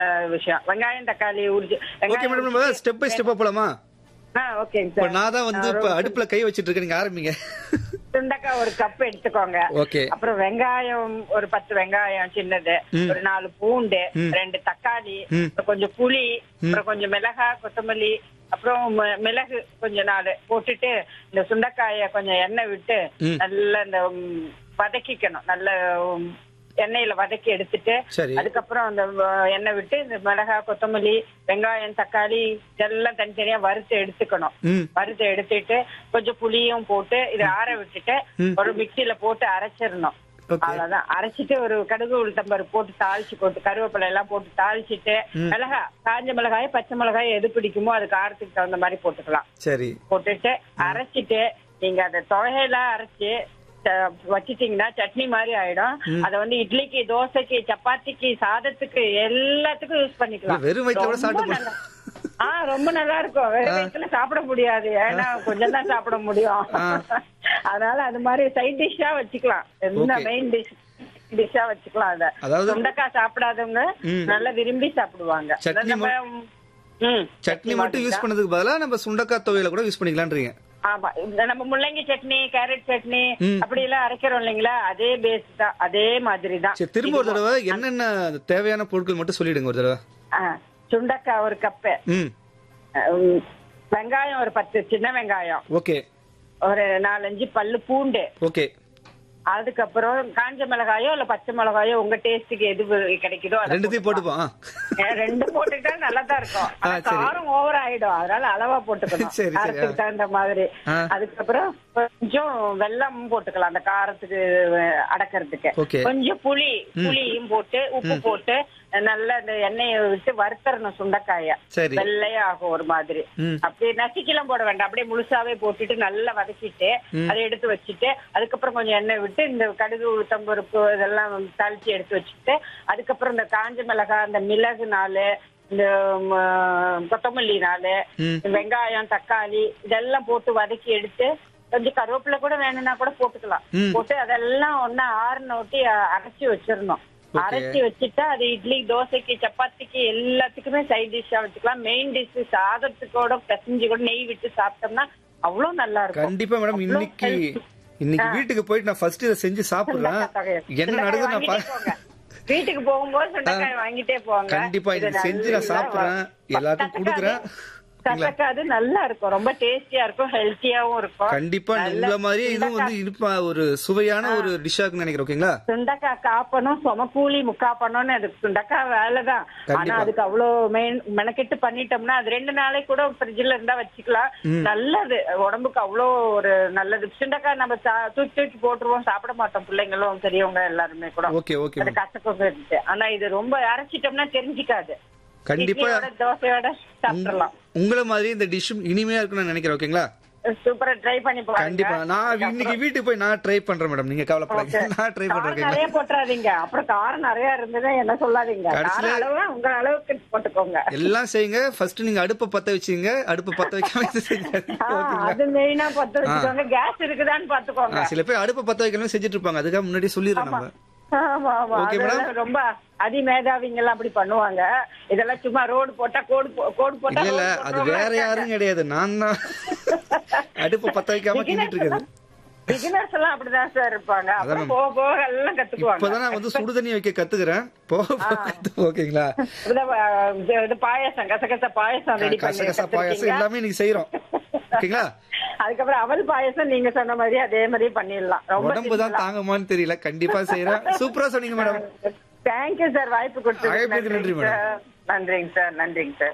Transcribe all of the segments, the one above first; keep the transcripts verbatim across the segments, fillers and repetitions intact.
விஷயம். வெங்காயம் தக்காளி உரிச்சு ஓகே மேடம், நம்ம ஸ்டெப் பை ஸ்டெப்பா போலாமா? ஆ ஓகேங்க இப்ப சார். நான் தான் வந்து இப்ப அடுப்புல கை வச்சிட்டு இருக்கேன், நீங்க ஆரம்பிங்க. சுண்டக்காய் ஒரு கப் எடுத்துக்கோங்க. ஓகே. அப்புறம் வெங்காயம் ஒரு பத்து வெங்காயம் சின்னது, ஒரு நாலு பூண்டு, ரெண்டு தக்காளி, அப்புறம் கொஞ்சம் புளி, அப்புறம் கொஞ்சம் மிளகாய், கொத்தமல்லி, அப்புறம் மி- மிளகு கொஞ்சம் நாலு போட்டுட்டு இந்த சுண்டைக்காய கொஞ்சம் எண்ணெய் விட்டு நல்லா இந்த ம், வதக்கிக்கணும். நல்ல ம், எண்ணெயில வதக்கி எடுத்துட்டு சரி. அதுக்கப்புறம் அந்த வ- எண்ணெய் விட்டு இந்த மிளகாய், கொத்தமல்லி, வெங்காயம், தக்காளி இதெல்லாம் தனித்தனியா வறுத்து எடுத்துக்கணும். ம். வறுத்து எடுத்துட்டு கொஞ்சம் புளியும் போட்டு இதை ஆற விட்டுட்டு ஒரு மிக்சியில போட்டு அரைச்சிடணும். Okay. அவ்வளவுதான். அரைச்சிட்டு ஒரு கடுகு உளுத்தம்பரு போட்டு தாளிச்சு போட்டு கருவேப்பிலை எல்லாம் போட்டு தாளிச்சிட்டு மிளகாய், காஞ்ச மிளகாய், பச்சை மிளகாய் எது பிடிக்குமோ அது காரத்துக்கு தகுந்த மாதிரி போட்டுக்கலாம். சரி. போட்டுட்டு அரைச்சிட்டு நீங்க அதை தொகையெல்லாம் அரைச்சு ச- வச்சிட்டீங்கன்னா சட்னி மாதிரி ஆயிடும். அத வந்து இட்லிக்கு, தோசைக்கு, சப்பாத்திக்கு, சாதத்துக்கு எல்லாத்துக்கும் யூஸ் பண்ணிக்கலாம். வெறும் வயித்துல கூட ரொம்ப சாப்பிட்டு நல்லா- ஆ ரொம்ப நல்லா இருக்கும். வெறும் வயித்துல சாப்பிட முடியாது, ஏன்னா கொஞ்சம் தான் சாப்பிட முடியும். அதனால அது மாதிரி சைட் டிஷ்ஷா வச்சுக்கலாம். என்ன Okay. மெயின் டிஷ் டிஷ்ஷா வச்சுக்கலாம். அத அதாவது- சுண்டைக்காய் சாப்பிடாதவங்க நல்லா விரும்பி சாப்பிடுவாங்க. சட்னி நம்ம ம், சட்னி மட்டும் யூஸ் பண்ணதுக்கு பதிலா நம்ம சுண்டக்காய் துவையில கூட யூஸ் பண்ணிக்கலாம்ன்றீங்க. ஆமா. இந்த நம்ம முள்ளங்கி சட்னி, கேரட் சட்னி அப்படி எல்லாம் அரைக்கிறோம் இல்லைங்களா, அதே பேஸ் தான், அதே மாதிரி தான். சரி, திரும்ப ஒரு தடவை என்னென்ன தேவையான பொருட்கள் மட்டும் சொல்லிடுங்க ஒரு தடவை. சுண்டக்காய் ஒரு கப்பு, ம். வெங்காயம் ஒரு பத்து சின்ன வெங்காயம், ஓகே. ஒரு நாலஞ்சு பல்லு பூண்டு, ஓகே. அதுக்கப்புறம் காஞ்ச மிளகாயோ இல்ல பச்சை மிளகாயோ உங்க டேஸ்டுக்கு எது கிடைக்குதோ அதை ரெண்டுத்தையும் போட்டுப்போம். ஏ, ரெண்டு போட்டுட்டா நல்லா தான் இருக்கும். ஆனா ஆ, சரி. காரம் ஓவர் ஆயிடும், அதனால அளவா போட்டுக்கணும். சரி, சரி. காரத்துக்கு தகுந்த மாதிரி. ஆ. அதுக்கப்புறம் கொஞ்சம் வெல்லம் போட்டுக்கலாம் அந்த காரத்துக்கு அடக்கிறதுக்கு. Okay. கொஞ்சம் புளி புளியும் போட்டு உப்பு போட்டு நல்லா அந்த எண்ணெயை விட்டு வறுத்தரணும் சுண்டைக்காய. சரி. வெள்ளையா ஆகும் ஒரு மாதிரி. ம். அப்படியே நசுக்கிலாம் போட வேண்டாம், அப்படியே முழுசாவே போட்டுட்டு நல்லா வதக்கிட்டு அதை எடுத்து வச்சுட்டு அதுக்கப்புறம் கொஞ்சம் எண்ணெய் விட்டு இந்த கடுகு, உளுத்தம்பருப்பு இதெல்லாம் தாளிச்சு எடுத்து வச்சுட்டு அதுக்கப்புறம் இந்த காஞ்ச மிளகாய், இந்த மிளகு நாலு, இந்த ம, கொத்தமல்லி நாலு, வெங்காயம், தக்காளி இதெல்லாம் போட்டு வதக்கி எடுத்து கொஞ்சம் கருவேப்பிலை கூட வேணும்னா கூட போட்டுக்கலாம். போட்டு அதெல்லாம் ஒன்னா ஆறுன ஒட்டி அரைச்சி வச்சிடணும். அரைச்சி வச்சுட்டா அது இட்லி, தோசைக்கு, சப்பாத்திக்கு எல்லாத்துக்குமே சைட் டிஷ்ஷா வச்சுக்கலாம். மெயின் டிஷ் சாதத்துக்கோட பிசைஞ்சு கூட நெய் விட்டு சாப்பிட்டோம்னா அவ்வளவு நல்லா இருக்கும். கண்டிப்பா மேடம். அவ்வளவு இன்னைக்கு healthy. இன்னைக்கு வீட்டுக்கு போயிட்டு நான் ஃபர்ஸ்ட் இதை செஞ்சு சாப்பிடுறேன். என்ன நடக்குது நான் பா- வீட்டுக்கு போகும்போது சுண்டைக்காய் வாங்கிட்டே போங்க. கண்டிப்பா இன்னைக்கு செஞ்சு நான் சாப்பிடுறேன், எல்லாருக்கும் கொடுக்குறேன். கசக்கா அது நல்லா இருக்கும், ரொம்ப டேஸ்டியா இருக்கும், ஹெல்த்தியாவும் இருக்கும். கண்டிப்பா உங்கள மாதிரியே இதுவும் வந்து இனிப்பா ஒரு சுவையான ஒரு டிஷ்ஷா இருக்குன்னு நினைக்கிறேன். ஓகேங்களா? சுண்டக்காய் காப்பனும் சொமக்கூலி முக்காப்பணும்னு அதுக்கு சுண்டக்காய் வேலைதான். ஆனா அதுக்கு அவ்வளவு மெயின் மெனக்கெட்டு பண்ணிட்டோம்னா அது ரெண்டு நாளைக்கு கூட ஃப்ரிட்ஜ்ல இருந்தா வச்சுக்கலாம். நல்லது, உடம்புக்கு அவ்வளவு ஒரு நல்லது. சுண்டக்காய் நம்ம சா- தூக்கி தூக்கி போட்டுருவோம், சாப்பிட மாட்டோம் பிள்ளைங்களும் பெரியவங்க எல்லாருமே கூட. ஓகே ஓகே அது கசக்கம் இருக்கு. ஆனா இது ரொம்ப அரைச்சிட்டோம்னா தெரிஞ்சுக்காது. கண்டிப்பா இட்லியோட, தோசையோட சாப்பிடலாம். உங்களை மாதிரி இந்த டிஷ்ஷும் இனிமையா இருக்குன்னு நான் நினைக்கிறேன். ஓகேங்களா? சூப்பரா ட்ரை பண்ணி பாருங்க. கண்டிப்பா நான் இன்னைக்கு வீட்டுக்கு போய் நான் ட்ரை பண்றேன் மேடம், நீங்க கவலைப்படாதீங்க. நான் ட்ரை காரம் பண்றேன். நிறைய போட்டுறாதீங்க, அப்புறம் காரம் நிறைய இருந்ததுன்னா என்ன சொல்லாதீங்க. கடைசியில- காரம் அளவு உங்க அளவுக்கு போட்டுக்கோங்க. எல்லாம் செய்யுங்க. ஃபர்ஸ்ட் நீங்க அடுப்பை பத்த வச்சுங்க, அடுப்பை பத்த வைக்காம இது செய்யுங்க. ஆ, அது மெயினா பத்த வச்சுக்கோங்க. கேஸ் இருக்குதான்னு பாத்துக்கோங்க. ஆ, சில பேர் அடுப்பை பத்த வைக்காம செஞ்சுட்டு இருப்பாங்க, அதுக்காக முன்னாடி சொல்லிடுறோம் நம்ம. ஆமா ஆமா, Okay, madam. அதெல்லாம் ரொம்ப அதிமேதாவிங்க எல்லாம் அப்படி பண்ணுவாங்க. இதெல்லாம் சும்மா ரோடு போட்டா கோடு போ- கோடு போட்டா இல்ல இல்ல road அது போடுறவங்க வேற இருக்காங்க. யாரும் கிடையாது, நான் தான் அடுப்பை பத்த வைக்காம கிண்டிட்டு இருக்குது. பிகினர்ஸ் எல்லாம் அப்படிதான் சார் இருப்பாங்க. அப்புறம் அதான் போக போக எல்லாம் கத்துக்குவாங்க. இப்பதான் நான் வந்து சுடு தண்ணி வைக்க கத்துக்கிறேன். போக போக கத்து- ஓகேங்களா? இப்பதான், அஹ், இது- இது பாயாசம், கசகச பாயாசம் ரெடி பண்ணி கசகசா பாயாசம் கத்துக்கிட்டீங்க. எல்லாமே இன்னைக்கு செய்யறோம். ஓகேங்களா? அதுக்கப்புறம் அவல் பாயாசம் நீங்க சொன்ன மாதிரி அதே மாதிரி பண்ணிடலாம். ரொம்ப உடம்பு தான் தாங்கமான்னு தெரியல, கண்டிப்பா செய்யறேன். சூப்பரா சொன்னீங்க மேடம். தேங்க்யூ சார், வாய்ப்பு அழைப்புக்கு நன்றி, கொடுத்து madam. நன்றிங்க சார், நன்றிங்க சார்.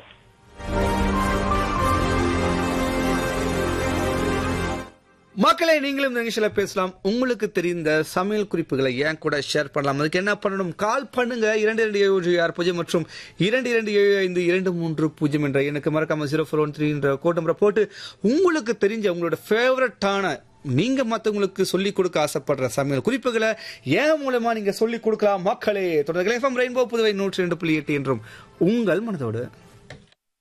மக்களே, நீங்களும் இந்த நிகழ்ச்சியில பேசலாம். உங்களுக்கு தெரிந்த சமையல் குறிப்புகளை ஏன் கூட ஷேர் பண்ணலாம். அதுக்கு என்ன பண்ணணும்? கால் பண்ணுங்க இரண்டு இரண்டு ஏழு ஆறு பூஜ்ஜியம் மற்றும் இரண்டு இரண்டு ஏழு ஐந்து இரண்டு மூன்று பூஜ்ஜியம் என்ற எனக்கு மறக்காம ஜீரோ ஃபோர் ஒன் த்ரீ என்ற கோட் நம்பரை போட்டு உங்களுக்கு தெரிஞ்ச உங்களோட ஃபேவரட்டான நீங்க மத்தவங்களுக்கு சொல்லிக் கொடுக்க ஆசைப்படுற சமையல் குறிப்புகளை ஏன் மூலமா நீங்க சொல்லிக் கொடுக்கலாம். மக்களே, தொடர்ந்து எஃப்எம் ரெயின்போ புதுவை நூற்றி ரெண்டு புள்ளி எட்டு என்றும் உங்கள் மனதோடு